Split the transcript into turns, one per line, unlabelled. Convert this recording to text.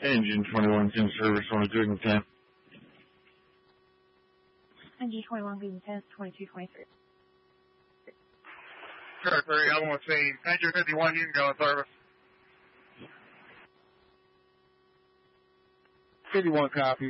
Engine 21's in service on a good intent.
Engine 21, good intent, 2223.
Sure, 3, Alamo scene. Engine 51, you can go in service.
51 copy.